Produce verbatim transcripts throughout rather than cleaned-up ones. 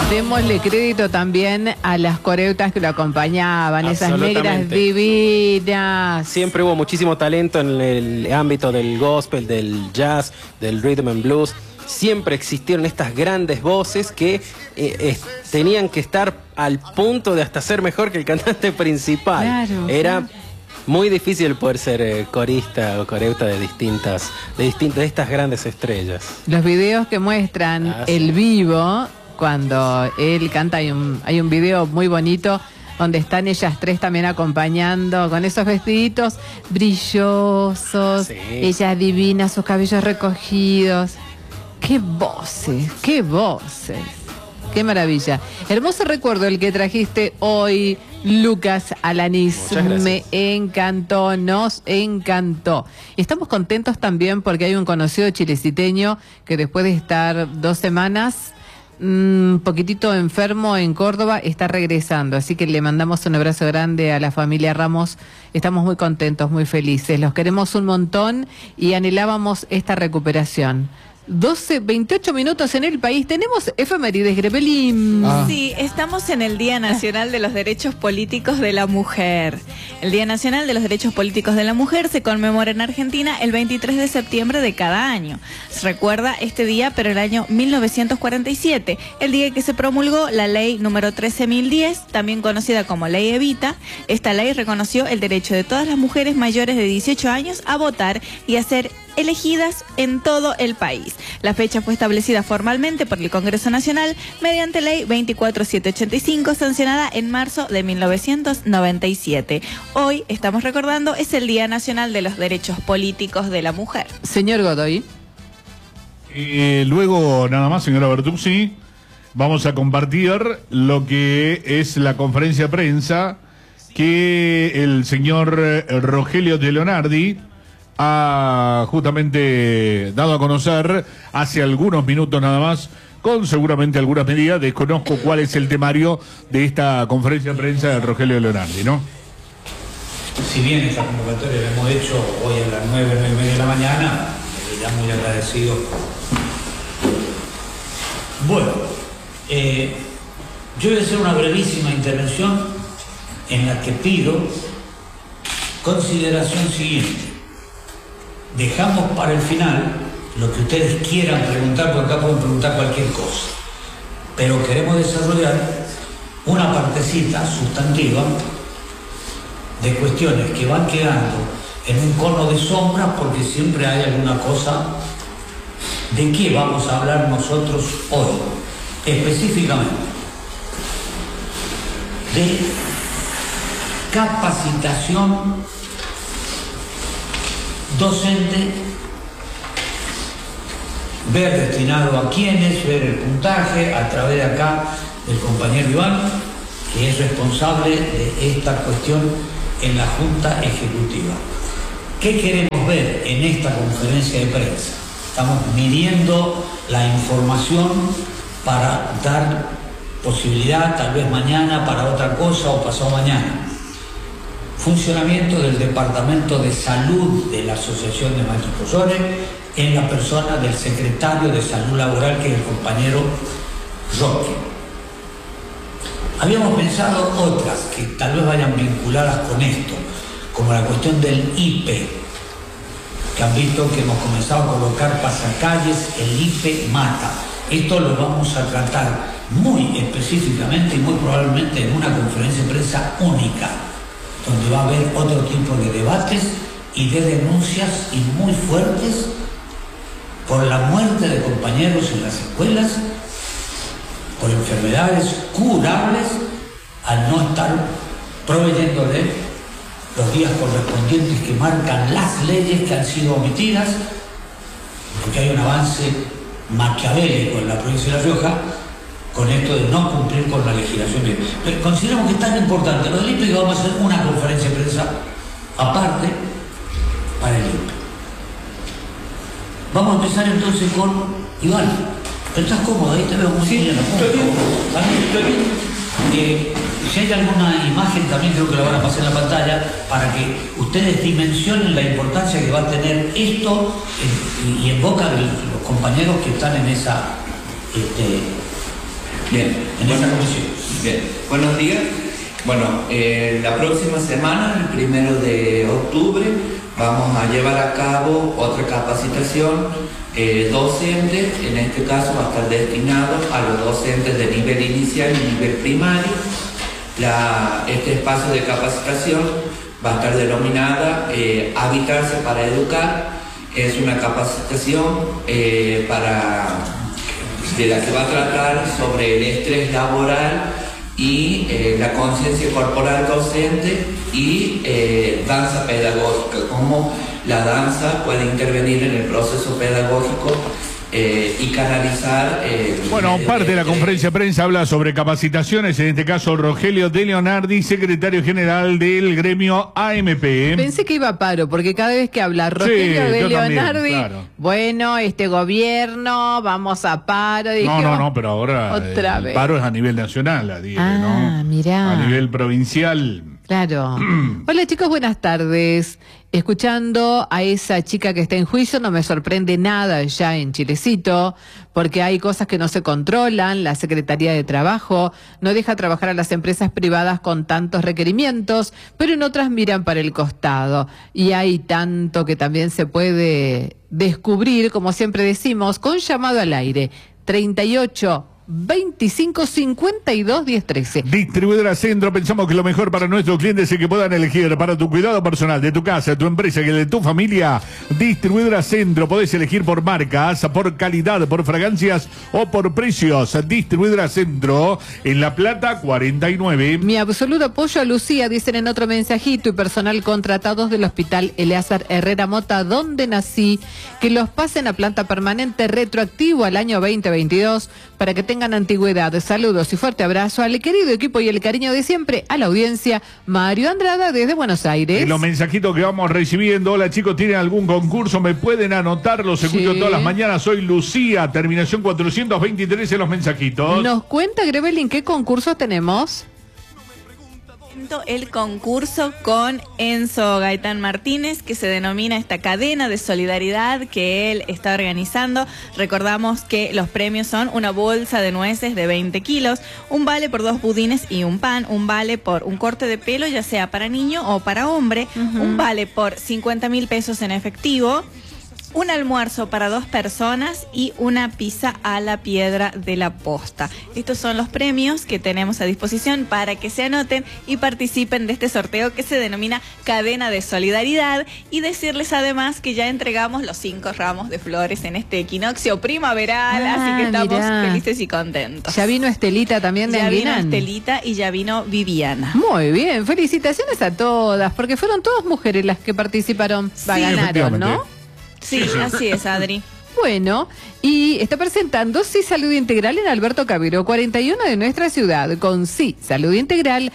Démosle crédito también a las coreutas que lo acompañaban, esas negras divinas. Siempre hubo muchísimo talento en el ámbito del gospel, del jazz, del rhythm and blues. Siempre existieron estas grandes voces que eh, eh, tenían que estar al punto de hasta ser mejor que el cantante principal. Claro, Era claro. muy difícil poder ser eh, corista o coreuta de distintas, de distintas, de estas grandes estrellas. Los videos que muestran Ah, el sí. vivo, cuando él canta, hay un, hay un video muy bonito donde están ellas tres también acompañando con esos vestiditos brillosos, Sí. ellas divinas, sus cabellos recogidos. ¡Qué voces! ¡Qué voces! ¡Qué maravilla! Hermoso recuerdo el que trajiste hoy, Lucas Alanís. Muchas gracias. Me encantó, nos encantó. Y estamos contentos también porque hay un conocido chileciteño que después de estar dos semanas un poquitito enfermo en Córdoba, está regresando, así que le mandamos un abrazo grande a la familia Ramos. Estamos muy contentos, muy felices, los queremos un montón y anhelábamos esta recuperación. doce, veintiocho minutos en el país. Tenemos efemérides, Grebelín. Ah. Sí, estamos en el Día Nacional de los Derechos Políticos de la Mujer. El Día Nacional de los Derechos Políticos de la Mujer se conmemora en Argentina el veintitrés de septiembre de cada año. Se recuerda este día, pero el año mil novecientos cuarenta y siete, el día que se promulgó la ley número trece mil diez, también conocida como Ley Evita. Esta ley reconoció el derecho de todas las mujeres mayores de dieciocho años a votar y a ser elegidas en todo el país. La fecha fue establecida formalmente por el Congreso Nacional mediante ley veinticuatro mil setecientos ochenta y cinco, sancionada en marzo de mil novecientos noventa y siete. Hoy estamos recordando, es el Día Nacional de los Derechos Políticos de la Mujer. Señor Godoy. Eh, luego, nada más, señora Bertuzzi, vamos a compartir lo que es la conferencia de prensa que el señor eh, Rogelio de Leonardi ha justamente dado a conocer hace algunos minutos nada más, con seguramente algunas medidas. Desconozco cuál es el temario de esta conferencia de prensa de Rogelio de Leonardi, ¿no? Si bien esta convocatoria la hemos hecho hoy a las nueve, nueve y media de la mañana, eh, ya muy agradecido. Bueno, eh, yo voy a hacer una brevísima intervención en la que pido consideración siguiente. Dejamos para el final lo que ustedes quieran preguntar, porque acá pueden preguntar cualquier cosa, pero queremos desarrollar una partecita sustantiva de cuestiones que van quedando en un cono de sombras, porque siempre hay alguna cosa. ¿De qué vamos a hablar nosotros hoy? Específicamente de capacitación docente, ver destinado a quiénes, ver el puntaje a través de acá del compañero Iván, que es responsable de esta cuestión en la Junta Ejecutiva. ¿Qué queremos ver en esta conferencia de prensa? Estamos midiendo la información para dar posibilidad, tal vez mañana, para otra cosa o pasado mañana. Funcionamiento del Departamento de Salud de la Asociación de Maestros Profesores en la persona del secretario de Salud Laboral, que es el compañero Roque. Habíamos pensado otras que tal vez vayan vinculadas con esto, como la cuestión del I P E, que han visto que hemos comenzado a colocar pasacalles, el I P E mata. Esto lo vamos a tratar muy específicamente y muy probablemente en una conferencia de prensa única, donde va a haber otro tipo de debates y de denuncias y muy fuertes por la muerte de compañeros en las escuelas, por enfermedades curables, al no estar proveyéndole los días correspondientes que marcan las leyes que han sido omitidas, porque hay un avance maquiavélico en la provincia de La Rioja con esto de no cumplir con la legislación. Pero consideramos que es tan importante lo del I P E que vamos a hacer una conferencia de prensa aparte para el I P E. Vamos a empezar entonces con Iván. Pero estás cómodo, ahí te veo muy Sí, bien. estoy bien. ¿Vale? Estoy bien. Eh, si hay alguna imagen también creo que la van a pasar en la pantalla para que ustedes dimensionen la importancia que va a tener esto en, y en boca de los compañeros que están en esa este, Bien, en esa comisión. Bien, buenos días. Bueno, eh, la próxima semana, el primero de octubre, vamos a llevar a cabo otra capacitación eh, docente. En este caso va a estar destinado a los docentes de nivel inicial y nivel primario. La, este espacio de capacitación va a estar denominada eh, Habitarse para Educar. Es una capacitación eh, para, de la que va a tratar sobre el estrés laboral y eh, la conciencia corporal docente y eh, danza pedagógica, cómo la danza puede intervenir en el proceso pedagógico eh, y canalizar... Eh, bueno, eh, parte de la eh, conferencia de prensa habla sobre capacitaciones, en este caso Rogelio de Leonardi, secretario general del gremio A M P. Pensé que iba a paro, porque cada vez que habla Rogelio Sí, de yo también, Leonardi, claro. bueno, este gobierno, vamos a paro. Dije, No, no, no, pero ahora otra el vez. paro es a nivel nacional, la digo, Ah, ¿no? mirá. A nivel provincial. Claro. Hola chicos, buenas tardes. Escuchando a esa chica que está en juicio, no me sorprende nada ya en Chilecito, porque hay cosas que no se controlan. La Secretaría de Trabajo no deja trabajar a las empresas privadas con tantos requerimientos, pero en otras miran para el costado. Y hay tanto que también se puede descubrir, como siempre decimos, con llamado al aire. treinta y ocho, veinticinco, cincuenta y dos, diez, trece. Distribuidora Centro, pensamos que lo mejor para nuestros clientes es que puedan elegir para tu cuidado personal, de tu casa, de tu empresa y de tu familia. Distribuidora Centro, podés elegir por marcas, por calidad, por fragancias o por precios. Distribuidora Centro, en La Plata cuarenta y nueve. Mi absoluto apoyo a Lucía, dicen en otro mensajito, y personal contratados del Hospital Eleazar Herrera Mota, donde nací, que los pasen a planta permanente retroactivo al año veinte veintidós para que tengan antigüedad. Saludos y fuerte abrazo al querido equipo y el cariño de siempre a la audiencia. Mario Andrada desde Buenos Aires. En los mensajitos que vamos recibiendo, hola chicos, ¿tienen algún concurso? ¿Me pueden anotar? Los escucho Sí. todas las mañanas. Soy Lucía, terminación cuatrocientos veintitrés en los mensajitos. Nos cuenta Grevelin qué concursos tenemos. El concurso con Enzo Gaitán Martínez, que se denomina esta cadena de solidaridad que él está organizando. Recordamos que los premios son una bolsa de nueces de veinte kilos, un vale por dos budines y un pan, un vale por un corte de pelo, ya sea para niño o para hombre, uh-huh. un vale por cincuenta mil pesos en efectivo, un almuerzo para dos personas y una pizza a la Piedra de la Posta. Estos son los premios que tenemos a disposición para que se anoten y participen de este sorteo que se denomina Cadena de Solidaridad, y decirles además que ya entregamos los cinco ramos de flores en este equinoccio primaveral, ah, así que estamos mirá. felices y contentos. Ya vino Estelita también de Ya Anguinán. vino Estelita y ya vino Viviana. Muy bien, felicitaciones a todas, porque fueron todas mujeres las que participaron, Sí, ganaron, ¿no? Sí, sí, así es, Adri. Bueno, y está presentando Sí Salud Integral en Alberto Cabero, cuarenta y uno de nuestra ciudad. Con Sí Salud Integral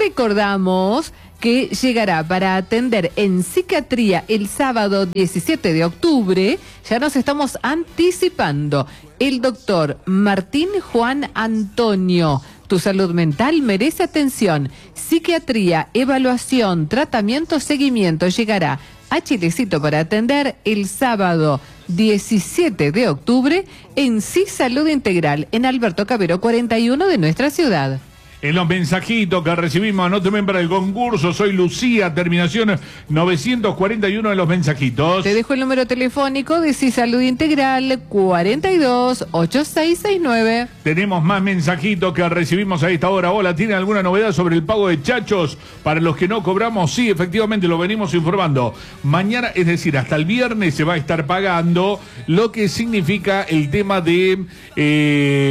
recordamos que llegará para atender en psiquiatría el sábado diecisiete de octubre. Ya nos estamos anticipando. El doctor Martín Juan Antonio. Tu salud mental merece atención. Psiquiatría, evaluación, tratamiento, seguimiento. Llegará a Chilecito para atender el sábado diecisiete de octubre en Sí Salud Integral en Alberto Cabero cuarenta y uno de nuestra ciudad. En los mensajitos que recibimos, anótenme para el concurso. Soy Lucía, terminación novecientos cuarenta y uno en los mensajitos. Te dejo el número telefónico de Sí Salud Integral cuarenta y dos, ochenta y seis sesenta y nueve. Tenemos más mensajitos que recibimos a esta hora. Hola, ¿tiene alguna novedad sobre el pago de chachos para los que no cobramos? Sí, efectivamente, lo venimos informando. Mañana, es decir, hasta el viernes se va a estar pagando, lo que significa el tema de eh,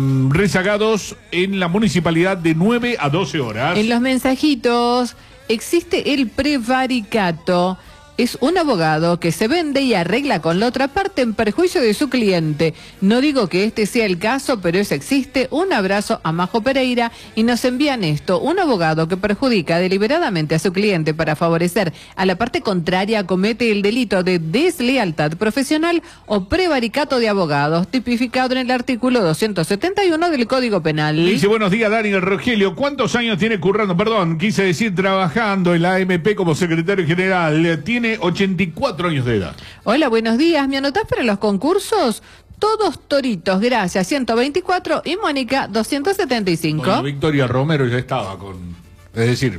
rezagados en la municipalidad de nueve a doce horas. En los mensajitos existe el prevaricato. Es un abogado que se vende y arregla con la otra parte en perjuicio de su cliente. No digo que este sea el caso, pero eso existe. Un abrazo a Majo Pereira y nos envían esto. Un abogado que perjudica deliberadamente a su cliente para favorecer a la parte contraria comete el delito de deslealtad profesional o prevaricato de abogados, tipificado en el artículo doscientos setenta y uno del Código Penal. Dice, buenos días, Daniel Rogelio. ¿Cuántos años tiene currando? Perdón, quise decir trabajando en la A M P como secretario general. Tiene ochenta y cuatro años de edad. Hola, buenos días. ¿Me anotás para los concursos? Todos toritos, gracias, ciento veinticuatro y Mónica, doscientos setenta y cinco. Bueno, Victoria Romero ya estaba con... Es decir,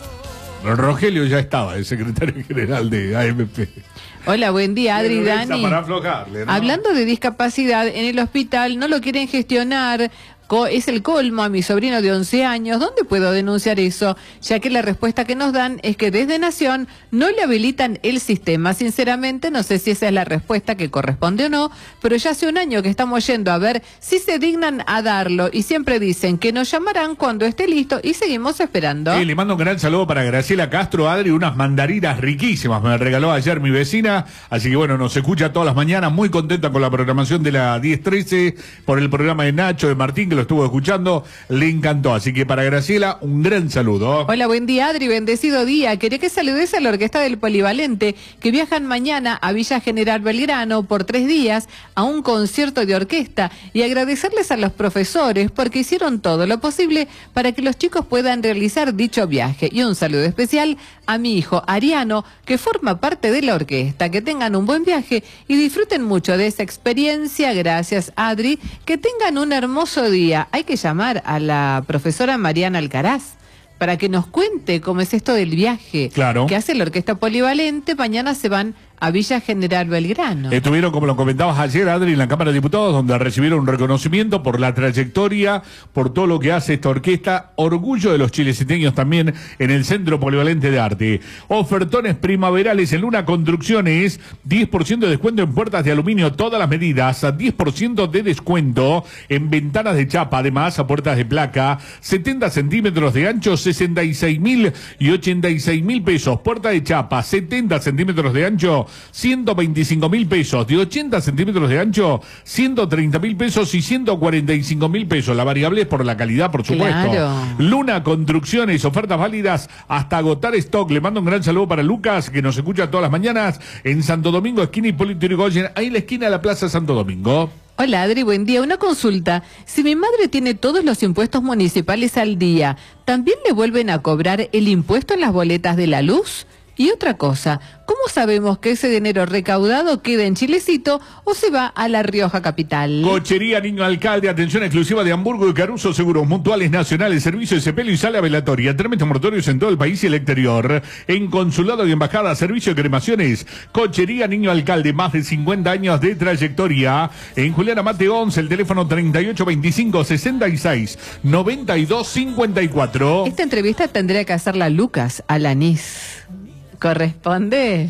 Rogelio ya estaba, el secretario general de A M P. Hola, buen día, Adri, Dani. Para aflojarle, ¿no? Hablando de discapacidad, en el hospital no lo quieren gestionar. Es el colmo a mi sobrino de once años. ¿Dónde puedo denunciar eso? Ya que la respuesta que nos dan es que desde Nación no le habilitan el sistema. Sinceramente, no sé si esa es la respuesta que corresponde o no, pero ya hace un año que estamos yendo a ver si se dignan a darlo y siempre dicen que nos llamarán cuando esté listo y seguimos esperando. Sí, le mando un gran saludo para Graciela Castro, Adri, unas mandarinas riquísimas me regaló ayer mi vecina, así que bueno, nos escucha todas las mañanas, muy contenta con la programación de la diez trece, por el programa de Nacho, de Martín, que lo estuvo escuchando, le encantó. Así que para Graciela, un gran saludo. Hola, buen día, Adri, bendecido día. Quería que saludes a la orquesta del Polivalente, que viajan mañana a Villa General Belgrano por tres días a un concierto de orquesta, y agradecerles a los profesores porque hicieron todo lo posible para que los chicos puedan realizar dicho viaje. Y un saludo especial a mi hijo Ariano, que forma parte de la orquesta. Que tengan un buen viaje y disfruten mucho de esa experiencia. Gracias, Adri. Que tengan un hermoso día. Hay que llamar a la profesora Mariana Alcaraz para que nos cuente cómo es esto del viaje. Claro. Que hace la orquesta Polivalente. Mañana se van a Villa General Belgrano. Estuvieron, como lo comentabas ayer, Adri, en la Cámara de Diputados, donde recibieron un reconocimiento por la trayectoria, por todo lo que hace esta orquesta. Orgullo de los chileciteños también en el Centro Polivalente de Arte. Ofertones primaverales en Luna Construcciones, diez por ciento de descuento en puertas de aluminio, todas las medidas, diez por ciento de descuento en ventanas de chapa, además a puertas de placa, setenta centímetros de ancho, sesenta y seis mil y ochenta y seis mil pesos. Puerta de chapa, setenta centímetros de ancho, ciento veinticinco mil pesos, de ochenta centímetros de ancho, ciento treinta mil pesos y ciento cuarenta y cinco mil pesos. La variable es por la calidad, por supuesto. Claro. Luna Construcciones, ofertas válidas hasta agotar stock. Le mando un gran saludo para Lucas, que nos escucha todas las mañanas en Santo Domingo, esquina Hipólito Yrigoyen, ahí en la esquina de la Plaza Santo Domingo. Hola, Adri, buen día. Una consulta. Si mi madre tiene todos los impuestos municipales al día, ¿también le vuelven a cobrar el impuesto en las boletas de la luz? Y otra cosa, ¿cómo sabemos que ese dinero recaudado queda en Chilecito o se va a La Rioja capital? Cochería Niño Alcalde, atención exclusiva de Hamburgo y Caruso, seguros mutuales nacionales, servicio de sepelio y sala velatoria, trámites mortuorios en todo el país y el exterior, en consulado y embajada, servicio de cremaciones. Cochería Niño Alcalde, más de cincuenta años de trayectoria. En Juliana Mate once, el teléfono treinta y ocho veinticinco sesenta y seis noventa y dos cincuenta y cuatro. Esta entrevista tendría que hacerla Lucas Alanís. ¿Corresponde?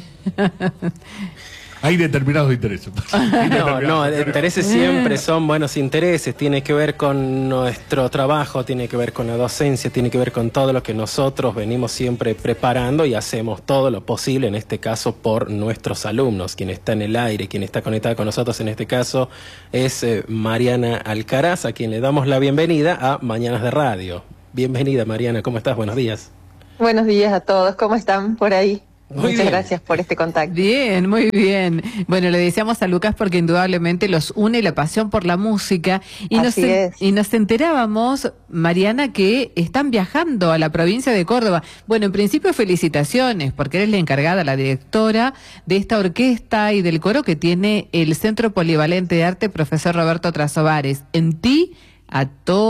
Hay determinados intereses. No, no, intereses siempre son buenos intereses, tiene que ver con nuestro trabajo, tiene que ver con la docencia, tiene que ver con todo lo que nosotros venimos siempre preparando y hacemos todo lo posible, en este caso por nuestros alumnos. Quien está en el aire, quien está conectada con nosotros en este caso es eh, Mariana Alcaraz, a quien le damos la bienvenida a Mañanas de Radio. Bienvenida, Mariana, ¿cómo estás? Buenos días. Buenos días a todos, ¿cómo están por ahí? Muy Muchas bien. gracias por este contacto. Bien, muy bien. Bueno, le decíamos a Lucas porque indudablemente los une la pasión por la música. Y nos, Así en- es. y nos enterábamos, Mariana, que están viajando a la provincia de Córdoba. Bueno, en principio felicitaciones, porque eres la encargada, la directora de esta orquesta y del coro que tiene el Centro Polivalente de Arte, profesor Roberto Trasovares. En ti, a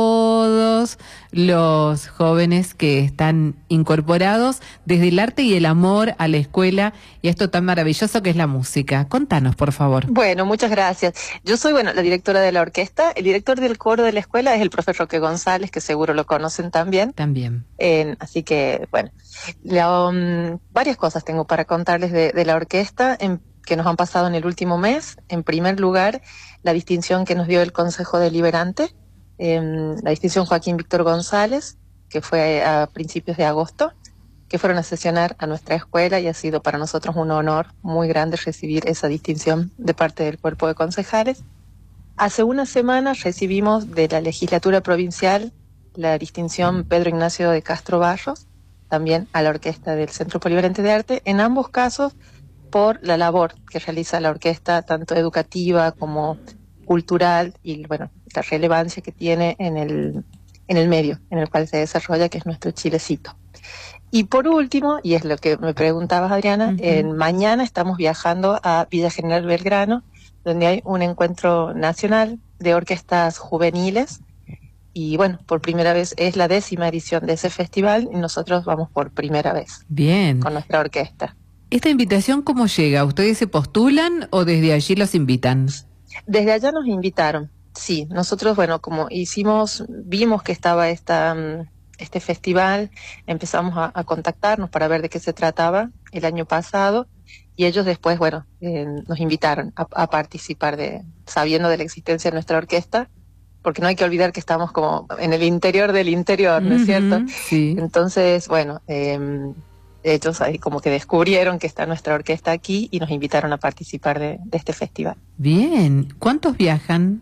todos los jóvenes que están incorporados desde el arte y el amor a la escuela y esto tan maravilloso que es la música. Contanos, por favor. Bueno, muchas gracias. Yo soy, bueno, la directora de la orquesta. El director del coro de la escuela es el profe Roque González, que seguro lo conocen también. También. Eh, así que, bueno, la, um, varias cosas tengo para contarles de, de la orquesta en, que nos han pasado en el último mes. En primer lugar, la distinción que nos dio el Consejo Deliberante, eh, la distinción Joaquín Víctor González, que fue a principios de agosto, que fueron a sesionar a nuestra escuela y ha sido para nosotros un honor muy grande recibir esa distinción de parte del cuerpo de concejales. Hace una semana recibimos de la legislatura provincial la distinción Pedro Ignacio de Castro Barros, también a la orquesta del Centro Polivalente de Arte, en ambos casos por la labor que realiza la orquesta, tanto educativa como cultural, y bueno, la relevancia que tiene en el, en el medio en el cual se desarrolla, que es nuestro Chilecito. Y por último, y es lo que me preguntabas, Adriana, Uh-huh. en mañana estamos viajando a Villa General Belgrano donde hay un encuentro nacional de orquestas juveniles. Y bueno, por primera vez es la décima edición de ese festival y nosotros vamos por primera vez. Bien. Con nuestra orquesta. ¿Esta invitación cómo llega? ¿Ustedes se postulan o desde allí los invitan? Desde allá nos invitaron, sí. Nosotros, bueno, como hicimos, vimos que estaba esta, este festival, empezamos a, a contactarnos para ver de qué se trataba el año pasado y ellos después, bueno, eh, nos invitaron a, a participar, de sabiendo de la existencia de nuestra orquesta, porque no hay que olvidar que estamos como en el interior del interior, ¿no es uh-huh, cierto? Sí. Entonces, bueno, eh, ellos ahí como que descubrieron que está nuestra orquesta aquí y nos invitaron a participar de, de este festival. Bien, ¿cuántos viajan?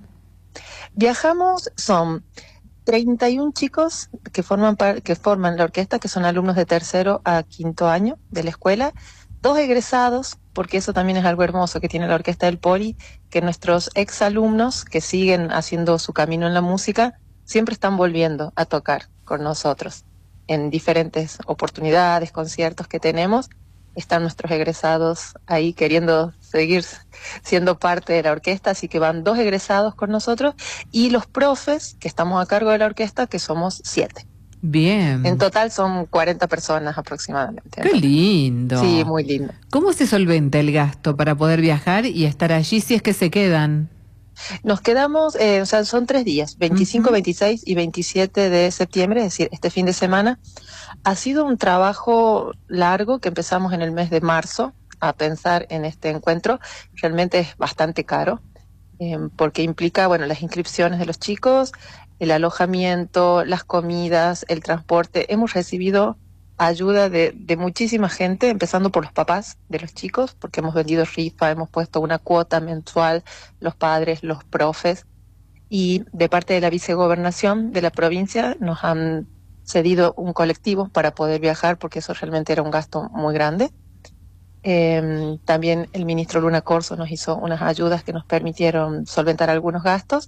Viajamos, son treinta y un chicos que forman, par, que forman la orquesta, que son alumnos de tercero a quinto año de la escuela, dos egresados, porque eso también es algo hermoso que tiene la Orquesta del Poli, que nuestros exalumnos que siguen haciendo su camino en la música, siempre están volviendo a tocar con nosotros. En diferentes oportunidades, conciertos que tenemos, están nuestros egresados ahí queriendo seguir siendo parte de la orquesta, así que van dos egresados con nosotros, y los profes que estamos a cargo de la orquesta, que somos siete. Bien. En total son cuarenta personas aproximadamente. ¡Qué lindo! Sí, muy lindo. ¿Cómo se solventa el gasto para poder viajar y estar allí si es que se quedan? Nos quedamos, eh, o sea, son tres días, veinticinco, uh-huh. veintiséis y veintisiete de septiembre, es decir, este fin de semana. Ha sido un trabajo largo que empezamos en el mes de marzo a pensar en este encuentro. Realmente es bastante caro, eh, porque implica, bueno, las inscripciones de los chicos, el alojamiento, las comidas, el transporte. Hemos recibido ayuda de, de muchísima gente, empezando por los papás de los chicos, porque hemos vendido rifa, hemos puesto una cuota mensual, los padres, los profes, y de parte de la vicegobernación de la provincia nos han cedido un colectivo para poder viajar, porque eso realmente era un gasto muy grande. Eh, también el ministro Luna Corso nos hizo unas ayudas que nos permitieron solventar algunos gastos,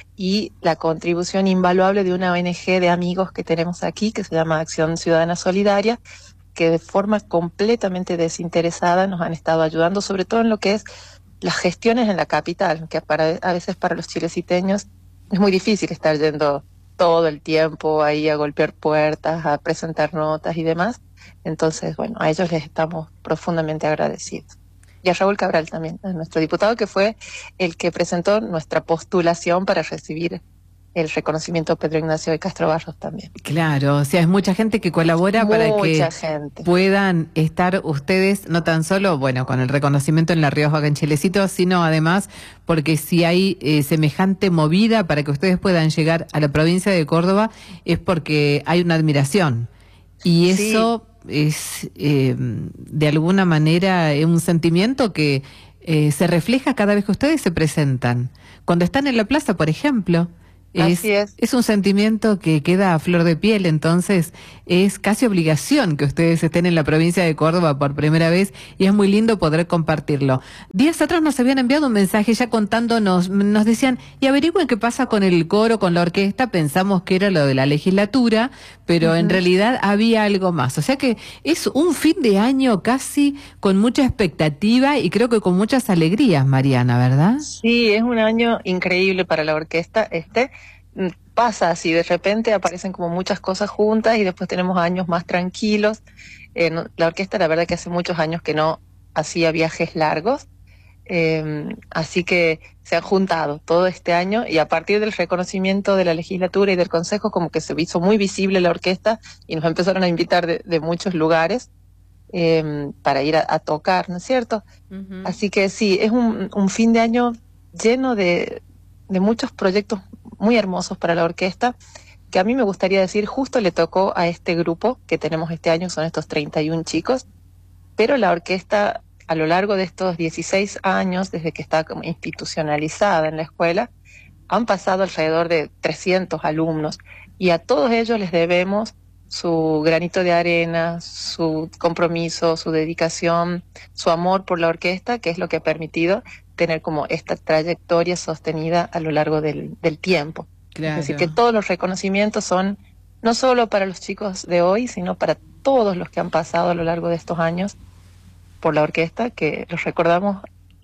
y la contribución invaluable de una O N G de amigos que tenemos aquí, que se llama Acción Ciudadana Solidaria, que de forma completamente desinteresada nos han estado ayudando, sobre todo en lo que es las gestiones en la capital, que para, a veces para los chileciteños es muy difícil estar yendo todo el tiempo ahí a golpear puertas, a presentar notas y demás. Entonces, bueno, a ellos les estamos profundamente agradecidos. Y a Raúl Cabral también, a nuestro diputado, que fue el que presentó nuestra postulación para recibir el reconocimiento Pedro Ignacio de Castro Barros también. Claro, o sea, es mucha gente que colabora mucha para que gente. puedan estar ustedes, no tan solo, bueno, con el reconocimiento en La Rioja, acá en Chilecito, sino además porque si hay eh, semejante movida para que ustedes puedan llegar a la provincia de Córdoba, es porque hay una admiración. Y eso sí. es, eh, de alguna manera, es un sentimiento que eh, se refleja cada vez que ustedes se presentan. Cuando están en la plaza, por ejemplo, es, Así es. es un sentimiento que queda a flor de piel, entonces es casi obligación que ustedes estén en la provincia de Córdoba por primera vez, y es muy lindo poder compartirlo. Días atrás nos habían enviado un mensaje ya contándonos, nos decían, y averigüen qué pasa con el coro, con la orquesta. Pensamos que era lo de la legislatura, pero uh-huh. en realidad había algo más. O sea que es un fin de año casi con mucha expectativa y creo que con muchas alegrías, Mariana, ¿verdad? Sí, es un año increíble para la orquesta este. Pasa así, de repente aparecen como muchas cosas juntas y después tenemos años más tranquilos. Eh, no, la orquesta, la verdad que hace muchos años que no hacía viajes largos, eh, así que se han juntado todo este año, y a partir del reconocimiento de la legislatura y del consejo, como que se hizo muy visible la orquesta y nos empezaron a invitar de, de muchos lugares eh, para ir a, a tocar, ¿no es cierto? Uh-huh. Así que sí, es un, un fin de año lleno de, de muchos proyectos muy hermosos para la orquesta, que a mí me gustaría decir, justo le tocó a este grupo que tenemos este año, son estos treinta y un chicos, pero la orquesta a lo largo de estos dieciséis años, desde que está como institucionalizada en la escuela, han pasado alrededor de trescientos alumnos, y a todos ellos les debemos su granito de arena, su compromiso, su dedicación, su amor por la orquesta, que es lo que ha permitido tener como esta trayectoria sostenida a lo largo del, del tiempo. Claro. Es decir, que todos los reconocimientos son no solo para los chicos de hoy, sino para todos los que han pasado a lo largo de estos años por la orquesta, que los recordamos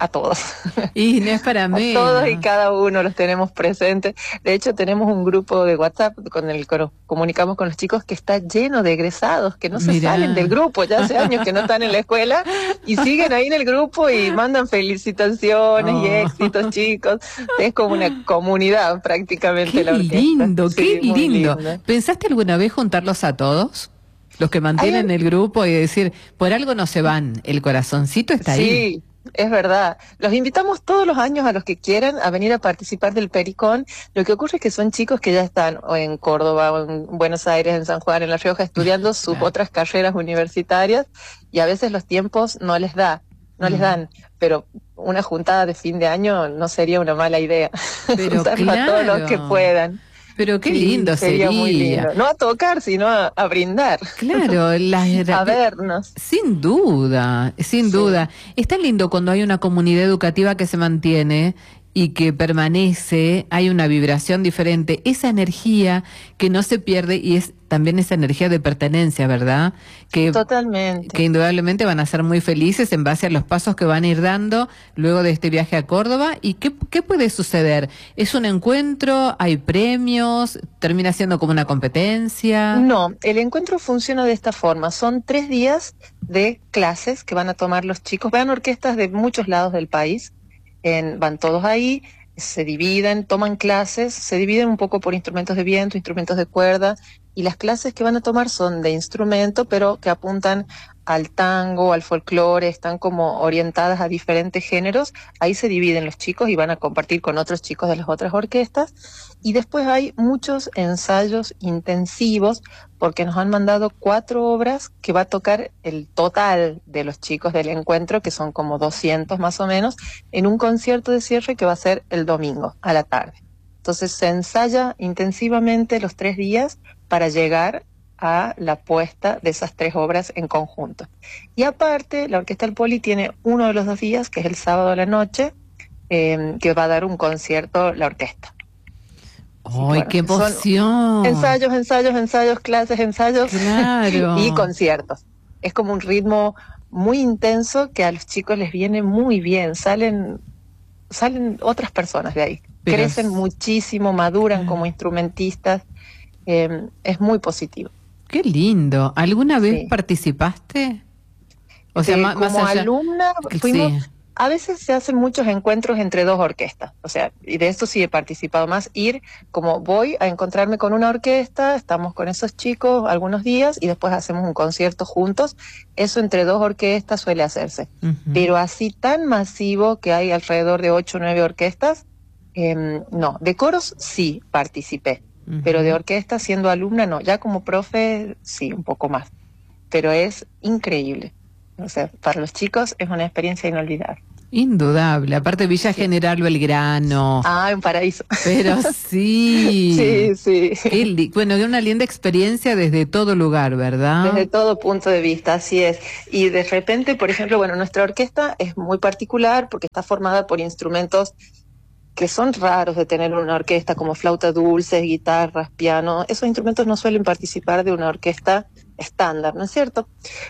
a todos. Y no es para mí. A todos y cada uno los tenemos presentes. De hecho, tenemos un grupo de WhatsApp con el que nos comunicamos con los chicos que está lleno de egresados, que no se Mirá. salen del grupo, ya hace años que no están en la escuela y siguen ahí en el grupo y mandan felicitaciones Oh. y éxitos, chicos. Es como una comunidad prácticamente Qué la orquesta. lindo, Sí, qué muy lindo. lindo. ¿Pensaste alguna vez juntarlos a todos? Los que mantienen Hay- el grupo y decir, por algo no se van, el corazoncito está ahí. Sí, es verdad. Los invitamos todos los años a los que quieran a venir a participar del Pericón. Lo que ocurre es que son chicos que ya están o en Córdoba, o en Buenos Aires, en San Juan, en La Rioja, estudiando sus Claro. otras carreras universitarias y a veces los tiempos no les da, no les Mm. dan. Pero una juntada de fin de año no sería una mala idea. Pero Juntarlos a todos los claro. que puedan. Pero qué Sí, lindo sería. muy lindo. No a tocar, sino a, a brindar. Claro, las A vernos. Sin duda, sin Sí. duda. Es tan lindo cuando hay una comunidad educativa que se mantiene y que permanece, hay una vibración diferente, esa energía que no se pierde y es también esa energía de pertenencia, ¿verdad? Que, Totalmente. que indudablemente van a ser muy felices en base a los pasos que van a ir dando luego de este viaje a Córdoba. ¿Y qué, qué puede suceder? ¿Es un encuentro? ¿Hay premios? ¿Termina siendo como una competencia? No, el encuentro funciona de esta forma. Son tres días de clases que van a tomar los chicos. Vean orquestas de muchos lados del país. En, van todos ahí, se dividen, toman clases, se dividen un poco por instrumentos de viento, instrumentos de cuerda, y las clases que van a tomar son de instrumento, pero que apuntan al tango, al folclore, están como orientadas a diferentes géneros. Ahí se dividen los chicos y van a compartir con otros chicos de las otras orquestas. Y después hay muchos ensayos intensivos, porque nos han mandado cuatro obras que va a tocar el total de los chicos del encuentro, que son como doscientos más o menos, en un concierto de cierre que va a ser el domingo a la tarde. Entonces se ensaya intensivamente los tres días para llegar a la puesta de esas tres obras en conjunto. Y aparte, la Orquesta del Poli tiene uno de los dos días, que es el sábado a la noche, eh, que va a dar un concierto la orquesta. ¡Ay, Bueno, qué son emoción! Ensayos, ensayos, ensayos, clases, ensayos Claro. y conciertos. Es como un ritmo muy intenso que a los chicos les viene muy bien. Salen, salen otras personas de ahí. Pero Crecen es- muchísimo, maduran Ah. como instrumentistas. Eh, es muy positivo. Qué lindo. ¿Alguna vez Sí. participaste? O sea, Eh, ma- más como allá. alumna Sí. fuimos. A veces se hacen muchos encuentros entre dos orquestas, o sea, y de esto sí he participado más, ir como voy a encontrarme con una orquesta, estamos con esos chicos algunos días y después hacemos un concierto juntos. Eso entre dos orquestas suele hacerse. Ujú. Pero así tan masivo que hay alrededor de ocho o nueve orquestas, eh, no. De coros sí participé, Ujú. pero de orquesta siendo alumna no. Ya como profe sí, un poco más. Pero es increíble. O sea, para los chicos es una experiencia inolvidable. Indudable. Aparte Villa General Belgrano. Ah, un paraíso. Pero sí. Sí, sí. Qué li- bueno, una linda experiencia desde todo lugar, ¿verdad? Desde todo punto de vista, así es. Y de repente, por ejemplo, bueno, nuestra orquesta es muy particular porque está formada por instrumentos que son raros de tener una orquesta, como flauta dulce, guitarras, piano. Esos instrumentos no suelen participar de una orquesta estándar, ¿no es cierto?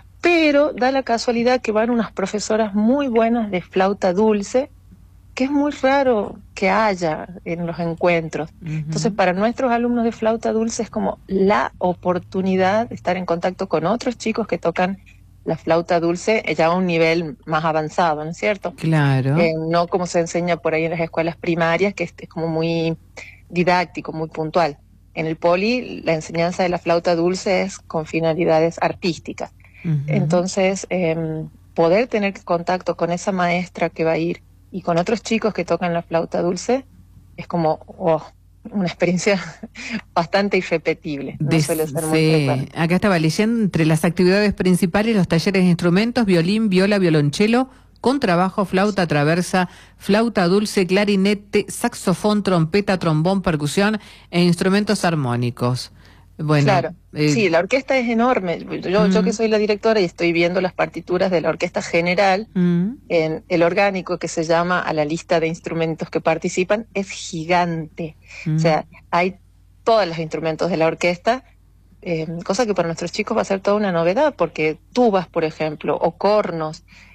Pero da la casualidad que van unas profesoras muy buenas de flauta dulce, que es muy raro que haya en los encuentros. Ujú. Entonces, para nuestros alumnos de flauta dulce es como la oportunidad de estar en contacto con otros chicos que tocan la flauta dulce ya a un nivel más avanzado, ¿no es cierto? Claro. Eh, no como se enseña por ahí en las escuelas primarias, que es, es como muy didáctico, muy puntual. En el Poli, la enseñanza de la flauta dulce es con finalidades artísticas. Ujú. Entonces, eh, poder tener contacto con esa maestra que va a ir y con otros chicos que tocan la flauta dulce es como oh, una experiencia bastante irrepetible. No Des- suele ser muy sí. frecuente. Acá estaba leyendo entre las actividades principales los talleres de instrumentos, violín, viola, violonchelo, contrabajo, flauta traversa, flauta dulce, clarinete, saxofón, trompeta, trombón, percusión e instrumentos armónicos. Bueno, Claro, eh, sí, la orquesta es enorme. Yo, yo Mm. que soy la directora y estoy viendo las partituras de la orquesta general, mm, en el orgánico que se llama a la lista de instrumentos que participan es gigante. mm. O sea, hay todos los instrumentos de la orquesta, eh, cosa que para nuestros chicos va a ser toda una novedad, porque tubas, por ejemplo, o cornos,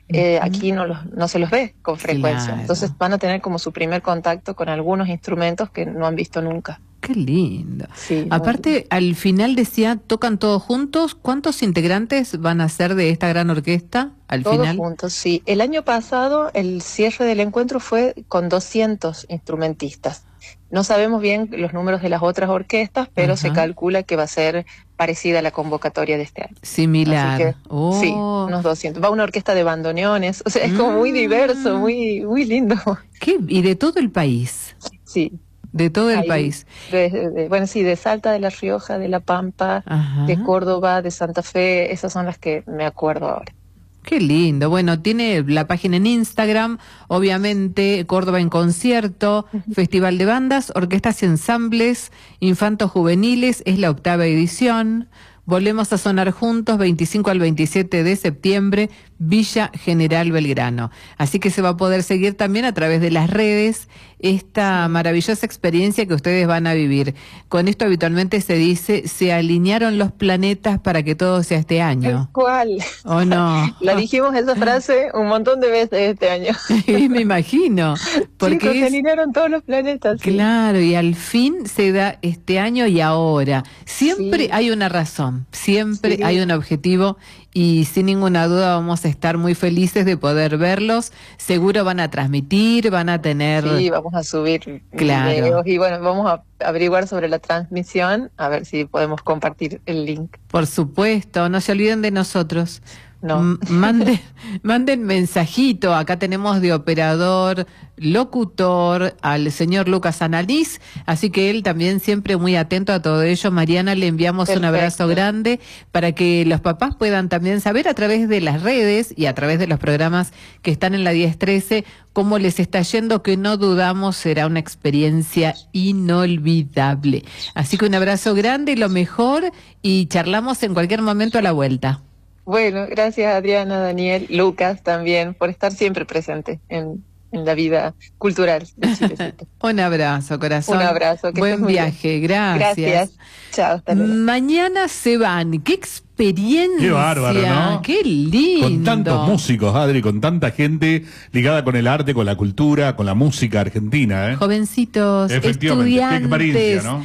eh, aquí no, los, no se los ve con frecuencia. Claro. Entonces van a tener como su primer contacto con algunos instrumentos que no han visto nunca. Qué lindo. Sí, Aparte, muy... al final decía, tocan todos juntos. ¿Cuántos integrantes van a ser de esta gran orquesta al Todos final? juntos, sí. El año pasado el cierre del encuentro fue con doscientos instrumentistas. No sabemos bien los números de las otras orquestas, pero Ajá. se calcula que va a ser parecida a la convocatoria de este año. Similar. Así que, Oh. sí, unos doscientos. Va una orquesta de bandoneones, o sea, es como muy Mm. diverso, muy muy lindo. ¿Qué? Y de todo el país. Sí. De todo el Ahí, país. de- de- bueno, sí, de Salta, de La Rioja, de La Pampa, Ajá. de Córdoba, de Santa Fe, esas son las que me acuerdo ahora. Qué lindo. Bueno, tiene la página en Instagram, obviamente, Córdoba en concierto, Festival de Bandas, Orquestas y Ensambles, Infantos Juveniles, es la octava edición. Volvemos a sonar juntos, veinticinco al veintisiete de septiembre, Villa General Belgrano. Así que se va a poder seguir también a través de las redes esta maravillosa experiencia que ustedes van a vivir. Con esto habitualmente se dice, se alinearon los planetas para que todo sea este año. ¿Cuál? ¿O no? La dijimos esa frase un montón de veces este año. Me imagino. Porque Chicos, se es, alinearon todos los planetas. Sí. claro, y al fin se da este año y ahora. Siempre Sí. hay una razón, siempre Sí. hay un objetivo y sin ninguna duda vamos a estar muy felices de poder verlos. Seguro van a transmitir, van a tener... Sí, vamos a subir Claro. videos y bueno, vamos a averiguar sobre la transmisión, a ver si podemos compartir el link. Por supuesto, no se olviden de nosotros. No. M- Manden, manden mensajito. Acá tenemos de operador, locutor, al señor Lucas Analiz. Así que él también siempre muy atento a todo ello. Mariana, le enviamos un Perfecto. abrazo grande para que los papás puedan también saber a través de las redes y a través de los programas que están en la diez trece cómo les está yendo, que no dudamos será una experiencia inolvidable. Así que un abrazo grande, lo mejor, y charlamos en cualquier momento a la vuelta. Bueno, gracias Adriana, Daniel, Lucas también por estar siempre presente en, en la vida cultural de Chilecito. Un abrazo, corazón. Un abrazo, que Buen estés muy bien. viaje, gracias. Gracias. Chao, hasta luego. Mañana se van. ¡Qué experiencia! Qué bárbaro, ¿no? ¡Qué lindo! Con tantos músicos, Adri, con tanta gente ligada con el arte, con la cultura, con la música argentina, ¿eh? Jovencitos, Efectivamente, qué experiencia, estudiantes, ¿no?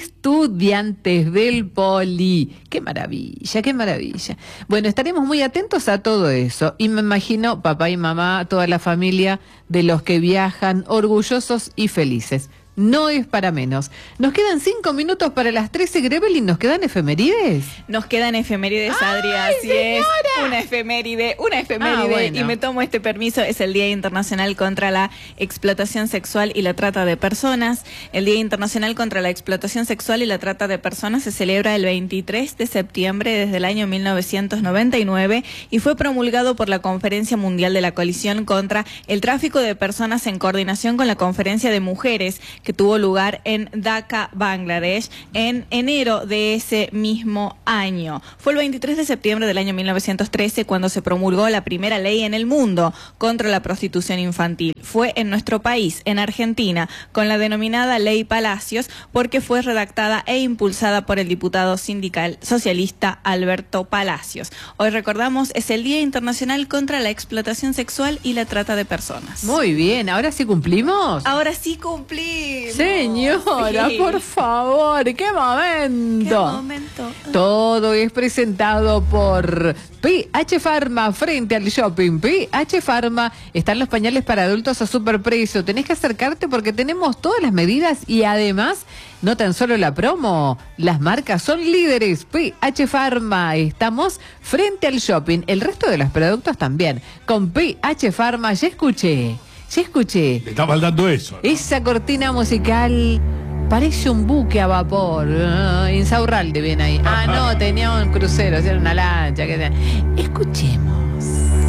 estudiantes del Poli. ¡Qué maravilla, qué maravilla! Bueno, estaremos muy atentos a todo eso. Y me imagino, papá y mamá, toda la familia de los que viajan, orgullosos y felices. No es para menos. Nos quedan cinco minutos para las trece, Grevelin. ¿Nos quedan efemérides? Nos quedan efemérides, Adri, así es. Una efeméride, una efeméride. Ah, bueno. Y me tomo este permiso, es el Día Internacional contra la Explotación Sexual y la Trata de Personas. El Día Internacional contra la Explotación Sexual y la Trata de Personas se celebra el veintitrés de septiembre desde el año mil novecientos noventa y nueve y fue promulgado por la Conferencia Mundial de la Coalición contra el Tráfico de Personas en coordinación con la Conferencia de Mujeres, que tuvo lugar en Dhaka, Bangladesh, en enero de ese mismo año. Fue el veintitrés de septiembre del año mil novecientos trece cuando se promulgó la primera ley en el mundo contra la prostitución infantil. Fue en nuestro país, en Argentina, con la denominada Ley Palacios, porque fue redactada e impulsada por el diputado sindical socialista Alberto Palacios. Hoy recordamos, es el Día Internacional contra la Explotación Sexual y la Trata de Personas. Muy bien, ¿ahora sí cumplimos? Ahora sí cumplí. Señora, Sí. por favor, qué momento. Qué momento. Todo es presentado por P H Pharma frente al shopping. P H Pharma, están los pañales para adultos a superprecio. Tenés que acercarte porque tenemos todas las medidas y además, no tan solo la promo, las marcas son líderes. P H Pharma, estamos frente al shopping. El resto de los productos también. Con P H Pharma, ya escuché, ya escuché. Le está faltando eso, ¿no? Esa cortina musical parece un buque a vapor. Uh, Insaurralde viene ahí. Ah, no, tenía un crucero, era una lancha. Que... Escuchemos.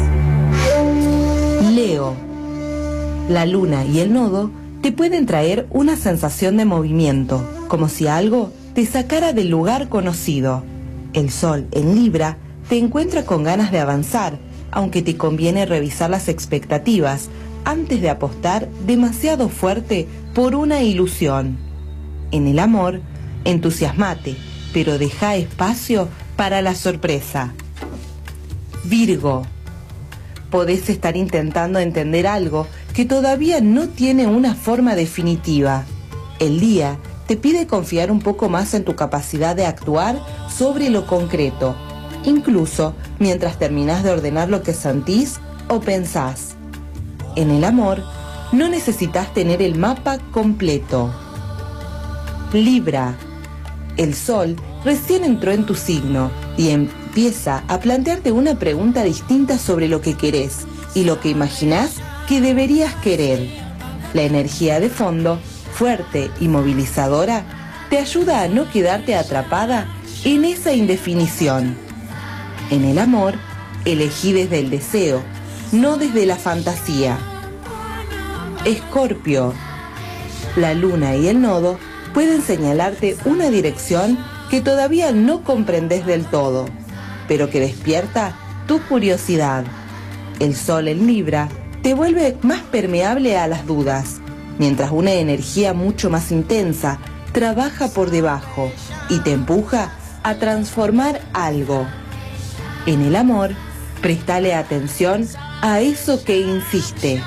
Leo. La luna y el nodo te pueden traer una sensación de movimiento, como si algo te sacara del lugar conocido. El sol, en Libra, te encuentra con ganas de avanzar, aunque te conviene revisar las expectativas antes de apostar demasiado fuerte por una ilusión. En el amor, entusiasmate, pero deja espacio para la sorpresa. Virgo. podés estar intentando entender algo que todavía no tiene una forma definitiva. El día te pide confiar un poco más en tu capacidad de actuar sobre lo concreto, incluso mientras terminás de ordenar lo que sentís o pensás. En el amor, no necesitas tener el mapa completo. Libra. El sol recién entró en tu signo y empieza a plantearte una pregunta distinta sobre lo que querés y lo que imaginás que deberías querer. La energía de fondo, fuerte y movilizadora, te ayuda a no quedarte atrapada en esa indefinición. En el amor, elegí desde el deseo, no desde la fantasía. Escorpio. La luna y el nodo pueden señalarte una dirección que todavía no comprendes del todo, pero que despierta tu curiosidad. El sol en Libra te vuelve más permeable a las dudas, mientras una energía mucho más intensa trabaja por debajo y te empuja a transformar algo. En el amor, prestale atención a eso que insiste.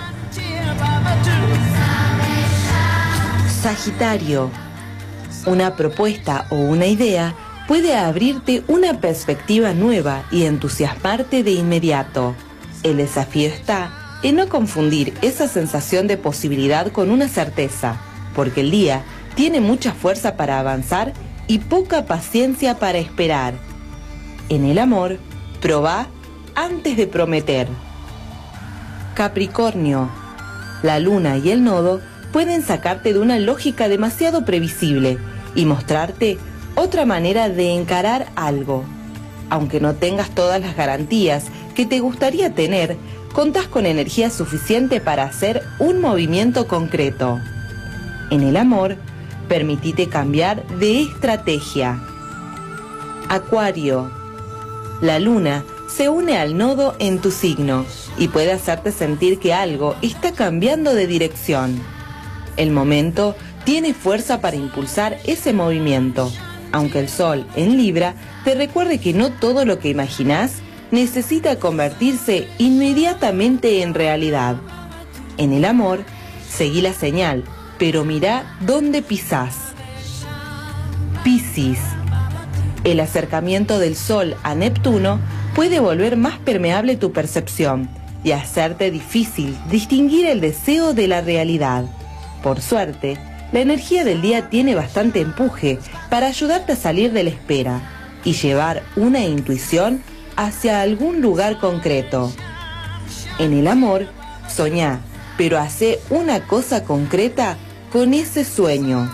Sagitario. Una propuesta o una idea puede abrirte una perspectiva nueva y entusiasmarte de inmediato. El desafío está en no confundir esa sensación de posibilidad con una certeza, porque el día tiene mucha fuerza para avanzar y poca paciencia para esperar. En el amor, probá antes de prometer. Capricornio. La luna y el nodo pueden sacarte de una lógica demasiado previsible y mostrarte otra manera de encarar algo. Aunque no tengas todas las garantías que te gustaría tener, contás con energía suficiente para hacer un movimiento concreto. En el amor, permitite cambiar de estrategia. Acuario. La luna se une al nodo en tu signo y puede hacerte sentir que algo está cambiando de dirección. El momento tiene fuerza para impulsar ese movimiento, aunque el sol en Libra te recuerde que no todo lo que imaginás necesita convertirse inmediatamente en realidad. En el amor, seguí la señal, pero mirá dónde pisás. Piscis. El acercamiento del Sol a Neptuno puede volver más permeable tu percepción y hacerte difícil distinguir el deseo de la realidad. Por suerte, la energía del día tiene bastante empuje para ayudarte a salir de la espera y llevar una intuición hacia algún lugar concreto. En el amor, soñá, pero hacé una cosa concreta con ese sueño.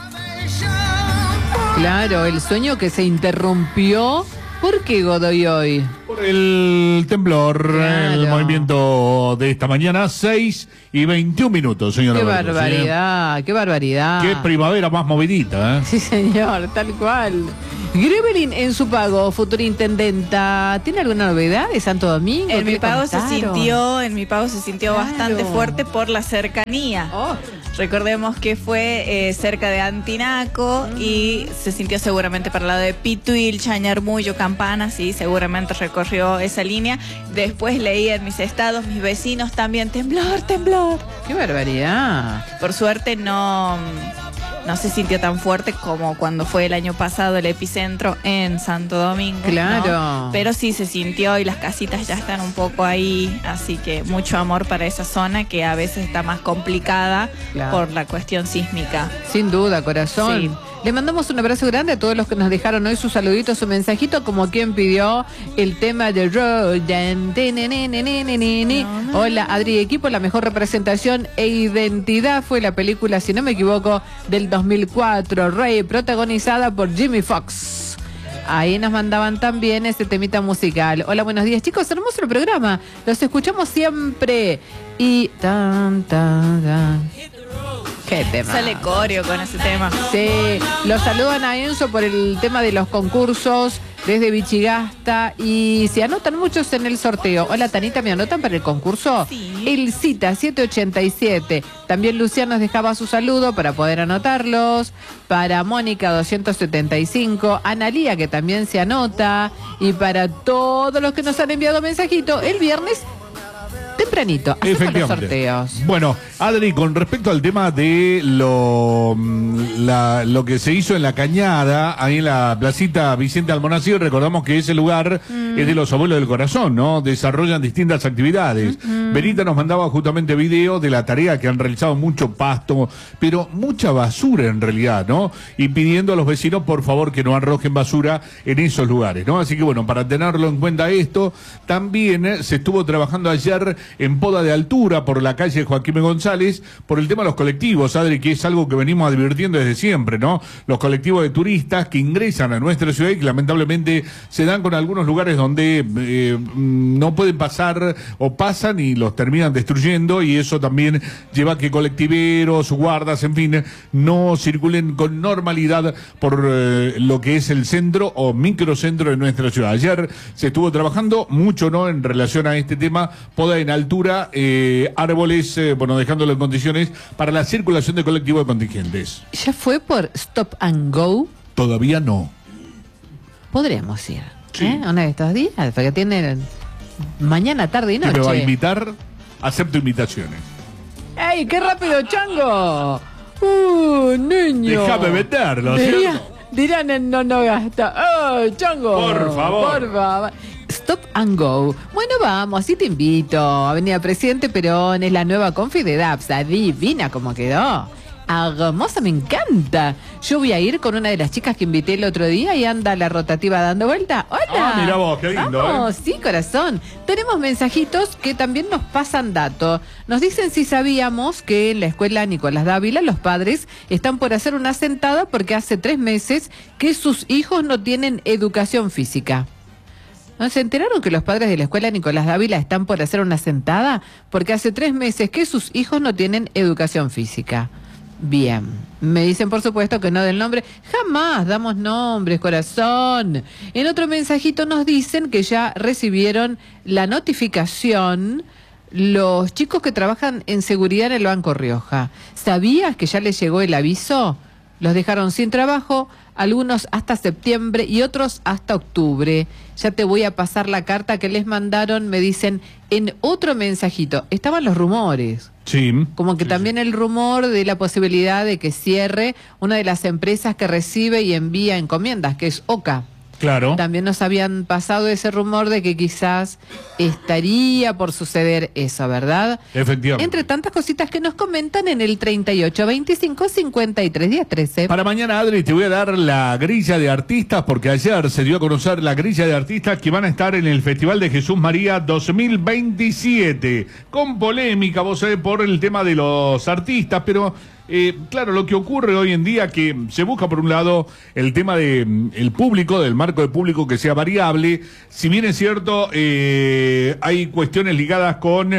Claro, el sueño que se interrumpió. ¿Por qué, Godoy, hoy? Por el temblor, Claro. el movimiento de esta mañana, seis y veintiún minutos, señora. Qué Bertus, ¿eh? barbaridad, qué barbaridad. Qué primavera más movidita, ¿eh? Sí, señor, tal cual. Grevelin en su pago, futura intendenta. ¿Tiene alguna novedad de Santo Domingo? En ¿Qué mi le pago se contaron? sintió, en mi pago se sintió Claro. bastante fuerte por la cercanía. Oh. Recordemos que fue eh, cerca de Antinaco Mm. y se sintió seguramente para el lado de Pituil, Chañarmullo, Campana, sí, seguramente recorrió esa línea. Después leí en mis estados, mis vecinos también, temblor, temblor. Qué barbaridad. Por suerte no, no se sintió tan fuerte como cuando fue el año pasado el epicentro en Santo Domingo. Claro. ¿no? Pero sí se sintió y las casitas ya están un poco ahí, así que mucho amor para esa zona que a veces está más complicada Claro. por la cuestión sísmica. Sin duda, corazón. Sí. Le mandamos un abrazo grande a todos los que nos dejaron hoy su saludito, su mensajito, como quien pidió el tema de Rodan. Hola, Adri y equipo, la mejor representación e identidad fue la película, si no me equivoco, del dos mil cuatro, Rey, protagonizada por Jimmy Fox. Ahí nos mandaban también ese temita musical. Hola, buenos días, chicos, hermoso el programa. Los escuchamos siempre. Y tan, tan, tan. Qué tema. Sale coreo con ese tema. Sí, los saludan a Enzo por el tema de los concursos desde Vichigasta y se anotan muchos en el sorteo. Hola, Tanita, ¿me anotan para el concurso? Sí. El Cita siete ochenta y siete. También Luciano nos dejaba su saludo para poder anotarlos. Para Mónica doscientos setenta y cinco. Analía, que también se anota. Y para todos los que nos han enviado mensajito, el viernes tempranito. Hacemos los sorteos. Bueno, Adri, con respecto al tema de lo, la, lo que se hizo en la Cañada, ahí en la placita Vicente Almonacid, recordamos que ese lugar mm. es de los abuelos del corazón, ¿no? Desarrollan distintas actividades. Mm-hmm. Benita nos mandaba justamente video de la tarea que han realizado, mucho pasto, pero mucha basura en realidad, ¿no? Y pidiendo a los vecinos, por favor, que no arrojen basura en esos lugares, ¿no? Así que bueno, para tenerlo en cuenta esto, también eh, se estuvo trabajando ayer en poda de altura por la calle Joaquín González, por el tema de los colectivos, Adri, que es algo que venimos advirtiendo desde siempre, ¿no? Los colectivos de turistas que ingresan a nuestra ciudad y que lamentablemente se dan con algunos lugares donde eh, no pueden pasar o pasan y los terminan destruyendo, y eso también lleva a que colectiveros, guardas, en fin, no circulen con normalidad por eh, lo que es el centro o microcentro de nuestra ciudad. Ayer se estuvo trabajando mucho, ¿no?, en relación a este tema, poda en altura, eh, árboles, eh, bueno, dejándolo en condiciones para la circulación de colectivos de contingentes. ¿Ya fue por Stop and Go? Todavía no. Podríamos ir, sí. ¿eh? Uno de estos días, porque tienen mañana, tarde y noche. ¿Me va a invitar? Acepto invitaciones. ¡Ey, qué rápido, Chango! ¡Uh, niño! Déjame venderlo, Diría, ¿cierto? Dirán en No No Gasta. ¡Oh, Chango! Por favor. Por favor. Stop and Go. Bueno, vamos, sí te invito. Avenida Presidente Perón, es la nueva confi de D A P S. Adivina cómo quedó. Hermosa, me encanta. Yo voy a ir con una de las chicas que invité el otro día y anda la rotativa dando vuelta. ¡Hola! Ah, mira vos, qué lindo, Vamos, ¿eh? Sí, corazón. Tenemos mensajitos que también nos pasan datos. Nos dicen si sabíamos que en la escuela Nicolás Dávila los padres están por hacer una sentada porque hace tres meses que sus hijos no tienen educación física. ¿No se enteraron que los padres de la escuela Nicolás Dávila están por hacer una sentada? Porque hace tres meses que sus hijos no tienen educación física. Bien, me dicen por supuesto que no del nombre. Jamás damos nombres, corazón. En otro mensajito nos dicen que ya recibieron la notificación los chicos que trabajan en seguridad en el Banco Rioja. ¿Sabías que ya les llegó el aviso? Los dejaron sin trabajo, algunos hasta septiembre y otros hasta octubre. Ya te voy a pasar la carta que les mandaron, me dicen en otro mensajito. Estaban los rumores. Sí. Como que sí, también sí. el rumor de la posibilidad de que cierre una de las empresas que recibe y envía encomiendas, que es OCA. Claro. También nos habían pasado ese rumor de que quizás estaría por suceder eso, ¿verdad? Efectivamente. Entre tantas cositas que nos comentan en el treinta y ocho, veinticinco, cincuenta y tres, diez, trece. Para mañana, Adri, te voy a dar la grilla de artistas, porque ayer se dio a conocer la grilla de artistas que van a estar en el Festival de Jesús María dos mil veintisiete. Con polémica, vos sabés, por el tema de los artistas, pero... Eh, claro, lo que ocurre hoy en día que se busca por un lado el tema de mm, el público, del marco de público que sea variable. Si bien es cierto, eh, hay cuestiones ligadas con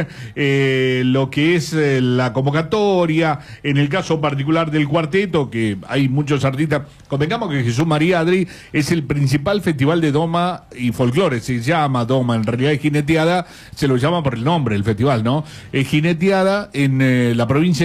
eh, lo que es eh, la convocatoria, en el caso particular del cuarteto, que hay muchos artistas. Convengamos que Jesús María, Adri, es el principal festival de Doma y folclore, se llama Doma, en realidad es jineteada, se lo llama por el nombre del festival, ¿no? Es jineteada en eh, la provincia